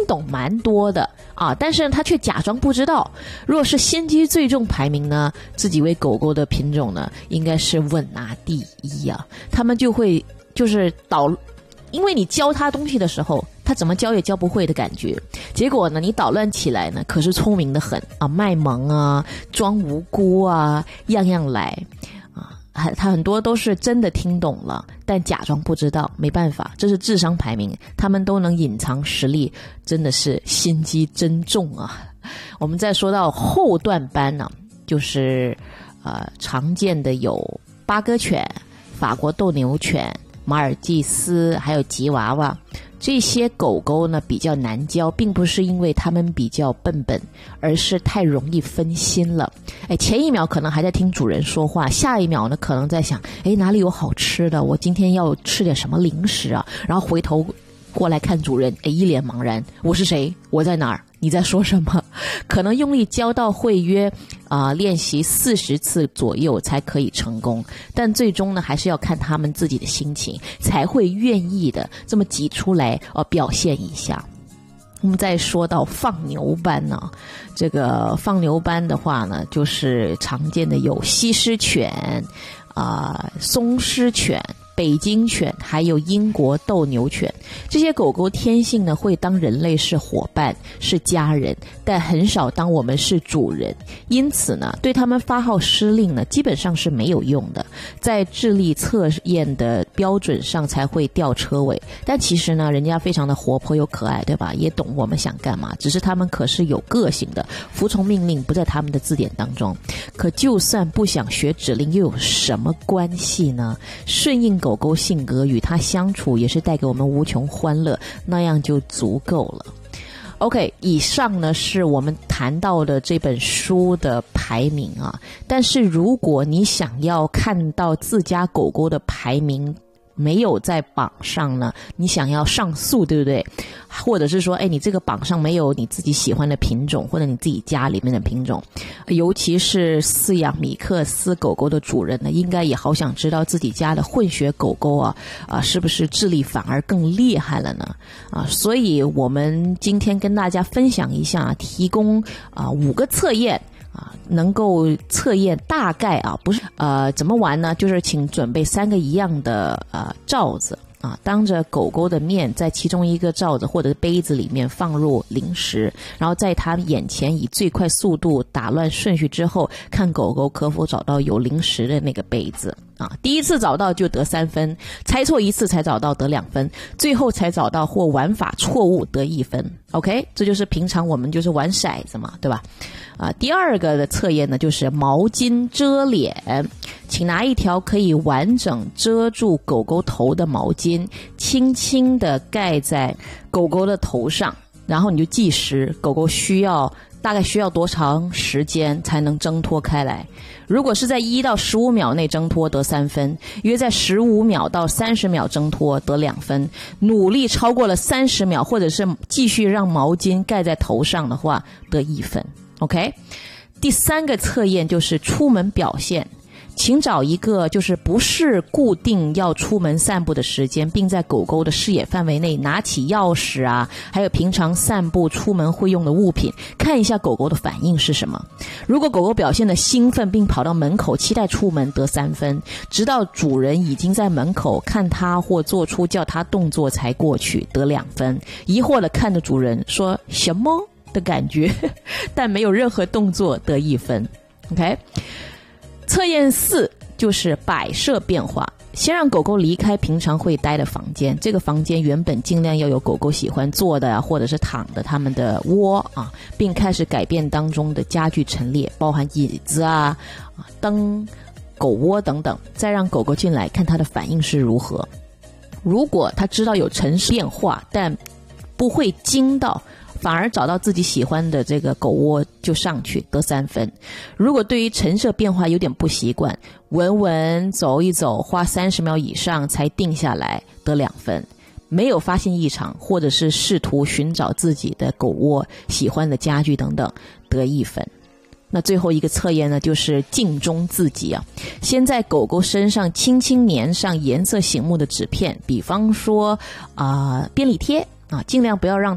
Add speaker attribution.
Speaker 1: 懂蛮多的啊，但是他却假装不知道。若是心机最重排名呢，这几位狗狗的品种呢，应该是稳拿第一啊。他们就会就是因为你教他东西的时候，他怎么教也教不会的感觉。结果呢，你捣乱起来呢，可是聪明的很啊，卖萌啊，装无辜啊，样样来啊。他很多都是真的听懂了，但假装不知道，没办法，这是智商排名，他们都能隐藏实力，真的是心机真重啊。我们再说到后段班呢，就是常见的有巴哥犬、法国斗牛犬、马尔济斯还有吉娃娃。这些狗狗呢比较难教，并不是因为它们比较笨，而是太容易分心了。前一秒可能还在听主人说话，下一秒呢可能在想哪里有好吃的，我今天要吃点什么零食啊，然后回头过来看主人，一脸茫然，我是谁？我在哪儿？你在说什么？可能用力教到会约练习40次左右才可以成功，但最终呢还是要看他们自己的心情，才会愿意的这么挤出来表现一下。我们再说到放牛班呢，这个放牛班的话呢，就是常见的有西施犬、松狮犬、北京犬还有英国斗牛犬。这些狗狗天性呢会当人类是伙伴是家人，但很少当我们是主人，因此呢对他们发号施令呢基本上是没有用的，在智力测验的标准上才会掉车尾。但其实呢人家非常的活泼又可爱，对吧？也懂我们想干嘛，只是他们可是有个性的，服从命令不在他们的字典当中。可就算不想学指令又有什么关系呢？顺应狗狗性格，与它相处也是带给我们无穷欢乐，那样就足够了。OK， 以上呢是我们谈到的这本书的排名啊。但是如果你想要看到自家狗狗的排名没有在榜上呢，你想要上诉，对不对？或者是说你这个榜上没有你自己喜欢的品种，或者你自己家里面的品种，尤其是饲养米克斯狗狗的主人呢，应该也好想知道自己家的混血狗狗是不是智力反而更厉害了呢？所以我们今天跟大家分享一下，提供5个测验能够测验大概不是怎么玩呢？就是请准备3个一样的罩子当着狗狗的面，在其中一个罩子或者杯子里面放入零食，然后在它眼前以最快速度打乱顺序之后，看狗狗可否找到有零食的那个杯子第一次找到就得3分，猜错1次才找到得2分，最后才找到或玩法错误得1分。 OK， 这就是平常我们就是玩骰子嘛，对吧？第二个的测验呢，就是毛巾遮脸，请拿一条可以完整遮住狗狗头的毛巾，轻轻地盖在狗狗的头上，然后你就计时，狗狗大概需要多长时间才能挣脱开来。如果是在1到15秒内挣脱得3分，约在15秒到30秒挣脱得2分，努力超过了30秒或者是继续让毛巾盖在头上的话得1分。 OK， 第3个测验就是出门表现，请找一个就是不是固定要出门散步的时间，并在狗狗的视野范围内拿起钥匙还有平常散步出门会用的物品，看一下狗狗的反应是什么。如果狗狗表现得兴奋并跑到门口期待出门得3分，直到主人已经在门口看它或做出叫它动作才过去得2分，疑惑地看着主人说什么的感觉但没有任何动作得1分。 OK，测验4就是摆设变化，先让狗狗离开平常会待的房间，这个房间原本尽量要有狗狗喜欢坐的或者是躺的它们的窝并开始改变当中的家具陈列，包含椅子灯、狗窝等等，再让狗狗进来看它的反应是如何。如果它知道有陈设变化但不会惊到，反而找到自己喜欢的这个狗窝就上去得3分。如果对于陈设变化有点不习惯，闻闻走一走花30秒以上才定下来得2分。没有发现异常或者是试图寻找自己的狗窝喜欢的家具等等得1分。那最后一个测验呢，就是镜中自己先在狗狗身上轻轻粘上颜色醒目的纸片，比方说便利贴尽量不要让